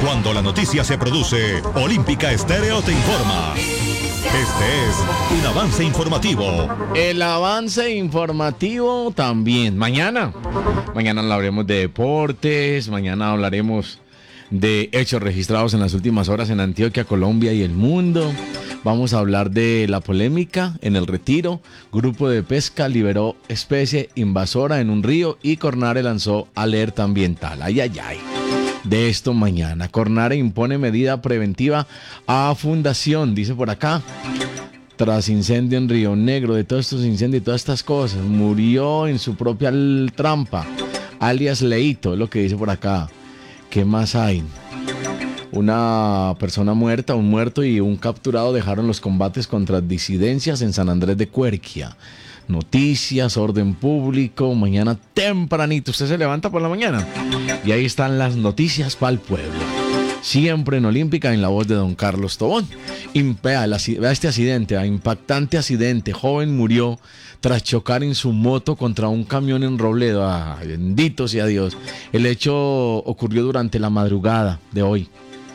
Cuando la noticia se produce, Olímpica Estéreo te informa. Este es un avance informativo. El avance informativo también. Mañana hablaremos de deportes, mañana hablaremos de hechos registrados en las últimas horas en Antioquia, Colombia y el mundo. Vamos a hablar de la polémica en el Retiro. Grupo de pesca liberó especie invasora en un río y Cornare lanzó alerta ambiental. Ay, ay, ay. De esto mañana. Cornare impone medida preventiva a Fundación, dice por acá. Tras incendio en Río Negro, de todos estos incendios y todas estas cosas, murió en su propia trampa, alias Leito, es lo que dice por acá. ¿Qué más hay? Una persona muerta, un muerto y un capturado dejaron los combates contra disidencias en San Andrés de Cuerquia. Noticias, orden público, mañana tempranito. Usted se levanta por la mañana y ahí están las noticias para el pueblo. Siempre en Olímpica, en la voz de don Carlos Tobón. Vea este accidente, impactante accidente. Joven murió tras chocar en su moto contra un camión en Robledo. Ay, bendito sea Dios. El hecho ocurrió durante la madrugada de hoy.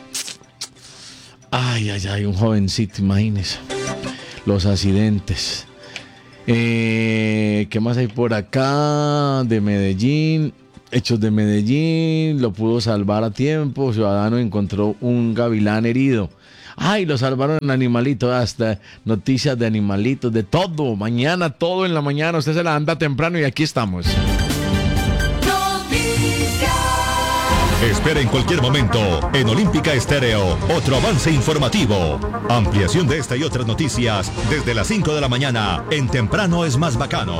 Ay, ay, ay, un jovencito, imagínese. Los accidentes. ¿Qué más hay por acá? De Medellín. Hechos de Medellín. Lo pudo salvar a tiempo. Ciudadano encontró un gavilán herido. Ay, lo salvaron en animalito. Hasta noticias de animalitos, de todo. Mañana, todo en la mañana. Usted se la anda temprano y aquí estamos. Espera en cualquier momento en Olímpica Estéreo otro avance informativo. Ampliación de esta y otras noticias desde las 5 de la mañana en Temprano es más bacano.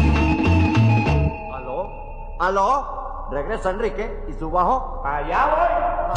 ¿Aló? ¿Aló? ¿Regresa Enrique y su bajo? Allá voy.